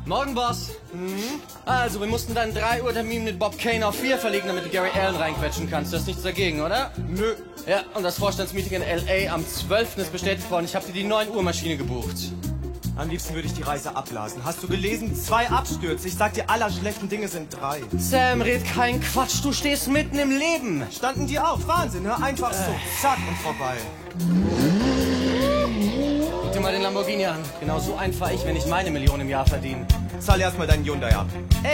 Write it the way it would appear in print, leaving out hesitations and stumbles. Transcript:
Morgen, Boss. Also, wir mussten deinen 3 Uhr Termin mit Bob Kane auf 4 verlegen, damit du Gary Allen reinquetschen kannst. Du hast nichts dagegen, oder? Nö. Ja, und das Vorstandsmeeting in L.A. am 12. ist bestätigt worden. Ich habe dir die 9 Uhr Maschine gebucht. Am liebsten würde ich die Reise abblasen. Hast du gelesen? 2 Abstürze. Ich sag dir, aller schlechten Dinge sind 3. Sam, red keinen Quatsch. Du stehst mitten im Leben. Standen die auf? Wahnsinn, hör einfach so. Zack und vorbei. Guck dir mal den Lamborghini an. Genau so einen fahr ich, wenn ich meine Million im Jahr verdiene. Zahl erstmal deinen Hyundai ab.